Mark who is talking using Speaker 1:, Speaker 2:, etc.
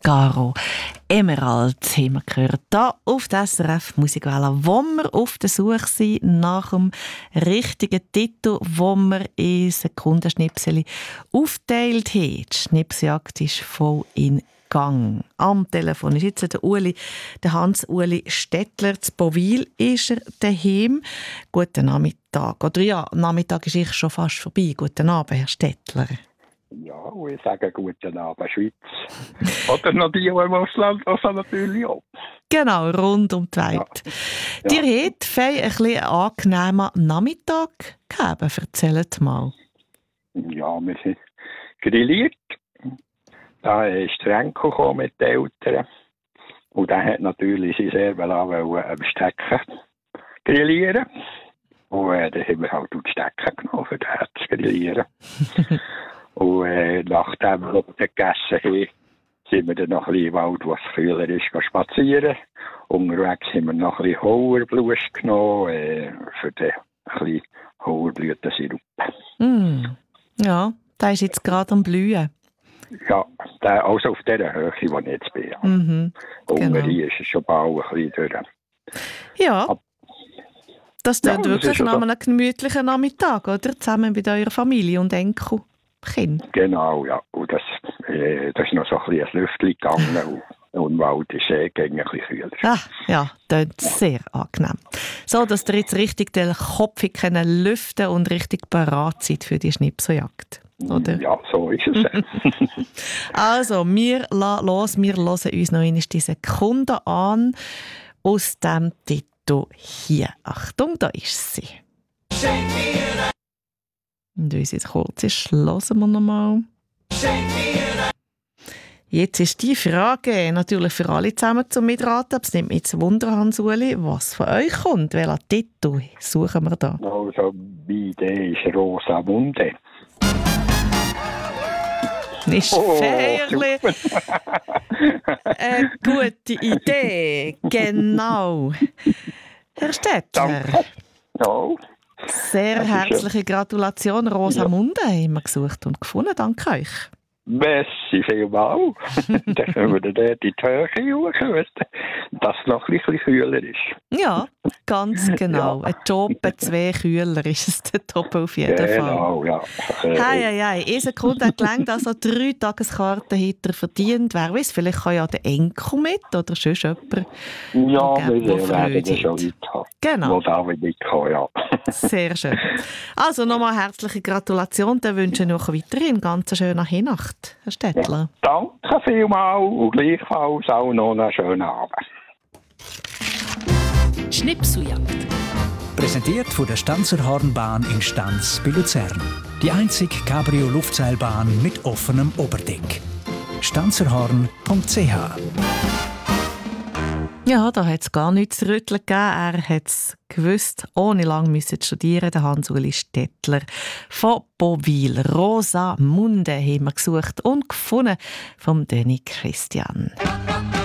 Speaker 1: Caro Emerald haben wir gehört. Hier auf der SRF Musikwelle, wo wir auf der Suche sind nach dem richtigen Titel, wo wir in Sekundenschnipsel aufteilt haben. Die Schnipsjagd ist voll in Gang. Am Telefon ist jetzt der Hans-Uli Stettler. Zu Bowil ist er daheim. Guten Nachmittag. Oder ja, Nachmittag ist ich schon fast vorbei. Guten Abend, Herr Stettler.
Speaker 2: Ja, ich sage guten Abend, Schweiz. Oder noch die im Ausland, also natürlich auch.
Speaker 1: Genau, rund um die Welt.
Speaker 2: Ja.
Speaker 1: Dir hat ein bisschen angenehmer Nachmittag gegeben. Erzählt mal.
Speaker 2: Ja, wir sind grilliert. Da ist der Enkel gekommen mit den Eltern. Und der hat natürlich sich sehr am Stecken grillieren. Und dann haben wir halt die Stecken genommen, für den zu grillieren. Und nachdem wir gegessen haben, sind wir dann noch ein bisschen im Wald, wo es kühler ist, spazieren. Unterwegs haben wir noch ein bisschen Hauerblues genommen, für den ein bisschen Hauerblütensirup.
Speaker 1: Ja, der ist jetzt gerade am Blühen.
Speaker 2: Ja, also auf dieser Höhe, wo ich jetzt bin. Genau. Hier ist es schon bald ein bisschen durch.
Speaker 1: Ja, das klingt wirklich nach einem gemütlichen Nachmittag, oder? Zusammen mit eurer Familie und Enkel. Kind.
Speaker 2: Genau, ja. Und das ist noch so ein bisschen ein Lüftchen gegangen und im Wald ist ein bisschen kühler.
Speaker 1: Ja, das ist sehr angenehm. So, dass ihr jetzt richtig den Kopf lüften und richtig bereit seid für die Schnipseljagd. Oder?
Speaker 2: Ja, so ist es.
Speaker 1: Also, wir hören uns noch einmal die Sekunde an aus dem Titel hier. Achtung, da ist sie. Und uns jetzt kurz ist, hören wir noch mal. Jetzt ist die Frage natürlich für alle zusammen zum Mitraten. Aber es nimmt mich jetzt Wunder, Hans-Uli, was von euch kommt. Welchen Titel suchen wir da?
Speaker 2: Also, die Idee ist Rosamunde.
Speaker 1: Ist fairly eine gute Idee. Genau. Herr Stettler.
Speaker 2: Danke. Ja.
Speaker 1: Sehr herzliche Gratulation. Rosamunde haben wir gesucht und gefunden. Danke euch.
Speaker 2: Merci vielmals. Dann können wir dort in die Höhe suchen, dass es noch ein bisschen kühler ist.
Speaker 1: Ja, ganz genau. Ein Job, 2 Kühler ist es der Top auf jeden Fall.
Speaker 2: Genau, ja.
Speaker 1: Hey. In Sekunde hat gelangt, also 3 Tageskarten hinter verdient. Wer weiß, vielleicht kann ja der Enkel mit oder sonst jemand.
Speaker 2: Ja, wir werden das schon weit haben.
Speaker 1: Genau.
Speaker 2: Wo da mitkommen, ja.
Speaker 1: Sehr schön. Also nochmal herzliche Gratulation. Dann wünsche ich noch weiterhin ganz schöne Nacht, Herr Stettler.
Speaker 2: Ja, danke vielmals und gleichfalls auch noch einen schönen Abend.
Speaker 3: Schnipseljagd. Präsentiert von der Stanzerhornbahn in Stanz bei Luzern. Die einzige Cabrio-Luftseilbahn mit offenem Oberdeck. stanzerhorn.ch.
Speaker 1: Ja, da hat es gar nichts zu rütteln gegeben. Er hat es gewusst, ohne lange zu studieren. Der Hans-Uli Stettler von Bowil. Rosamunde haben wir gesucht und gefunden vom Danny Christian.